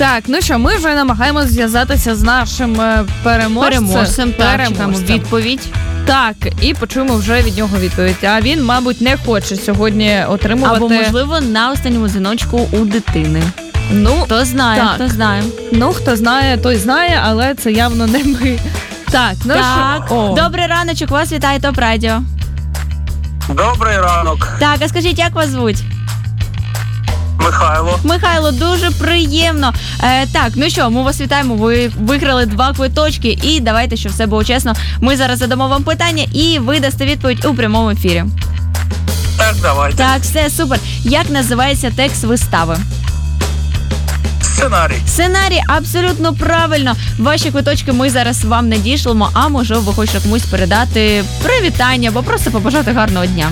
Так, ну що, ми вже намагаємося зв'язатися з нашим переможцем. Так, чекаємо відповідь. Так, і почуємо вже від нього відповідь. А він, мабуть, не хоче сьогодні отримувати... Або, можливо, на останньому дзвіночку у дитини. Ну, хто знає, так. хто знає. Ну, хто знає, той знає, але це явно не ми. Так, ну так. що? Добрий раночок, вас вітає ТОП Радіо. Добрий ранок. Так, а скажіть, як вас звуть? Михайло. Михайло, дуже приємно. Так, ну що, ми вас вітаємо, ви виграли 2 квиточки і давайте, щоб все було чесно, ми зараз задамо вам питання і ви дасте відповідь у прямому ефірі. Так, давайте. Так, все, супер. Як називається текст вистави? Сценарій. Сценарій, абсолютно правильно. Ваші квиточки ми зараз вам надішлемо, а може ви хочете комусь передати привітання або просто побажати гарного дня.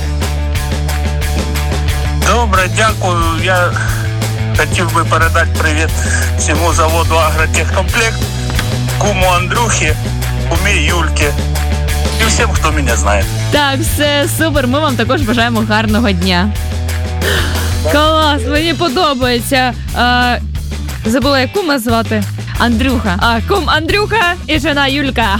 Добре, дякую. Я хотів би передати привіт всьому заводу «Агротехкомплект», куму Андрюхі, кумі Юльки і всім, хто мене знає. Так, все, супер. Ми вам також бажаємо гарного дня. Клас, мені подобається. Забула, як кума звати? Андрюха. Кум Андрюха і жена Юлька.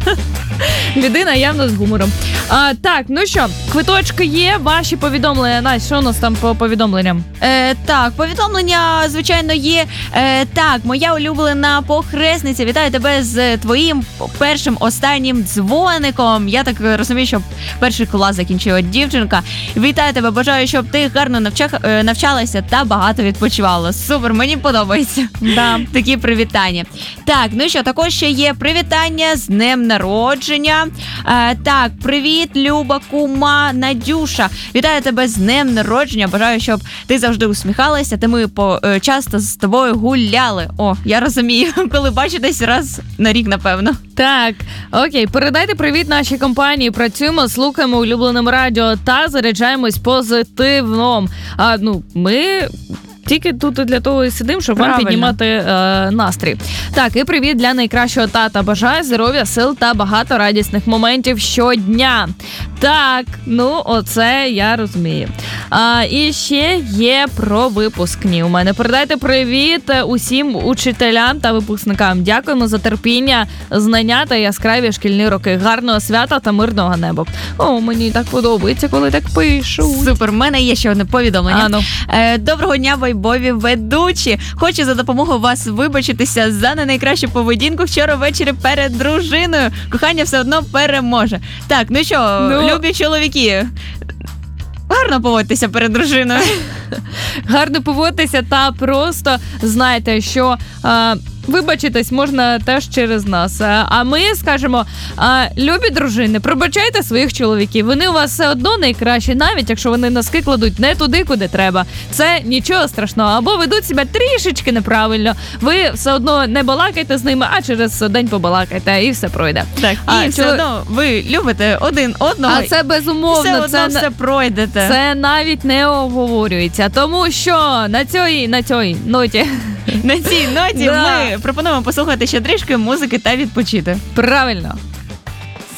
Людина явно з гумором. Так, ну що, квиточки є, ваші повідомлення. Настя, що у нас там по повідомленням? Так, повідомлення, звичайно, є. Так, моя улюблена похресниця, вітаю тебе з твоїм першим останнім дзвоником. Я так розумію, що перший клас закінчила дівчинка. Вітаю тебе, бажаю, щоб ти гарно навчалася та багато відпочивала. Супер, мені подобається. Да. Такі привітання. Так, ну що, також ще є привітання з днем народження. Так, привіт, Люба, кума, Надюша. Вітаю тебе з днем народження. Бажаю, щоб ти завжди усміхалася, та ми часто з тобою гуляли. О, я розумію, коли бачитесь раз на рік, напевно. Так, окей, передайте привіт нашій компанії. Працюємо, слухаємо улюбленим радіо та заряджаємось позитивно. Ми тільки тут для того і сидимо, щоб вам піднімати настрій. Так, і привіт для найкращого тата. Бажаю здоров'я, сил та багато радісних моментів щодня. Так, ну оце я розумію. І ще є про випускні. У мене передайте привіт усім учителям та випускникам. Дякуємо за терпіння, знання та яскраві шкільні роки. Гарного свята та мирного неба. О, мені так подобається, коли так пишуть. Супер, в мене є ще одне повідомлення. Доброго дня, вайбові ведучі. Хочу за допомогою вас вибачитися за не найкращу поведінку вчора ввечері перед дружиною. Кохання все одно переможе. Так, ну що, любі чоловіки, гарно поводьтеся перед дружиною. Гарно поводьтеся та просто знайте, що вибачитись можна теж через нас. А ми скажемо, любі дружини, пробачайте своїх чоловіків. Вони у вас все одно найкращі, навіть якщо вони носки кладуть не туди, куди треба. Це нічого страшного. Або ведуть себе трішечки неправильно. Ви все одно не балакайте з ними, а через день побалакайте і все пройде. Так, і все одно ви любите один одного. А це безумовно. Все одно все пройдете. Це навіть не обговорюється. Тому що на цій ноті ми пропонуємо послухати ще трішки музики та відпочити. Правильно.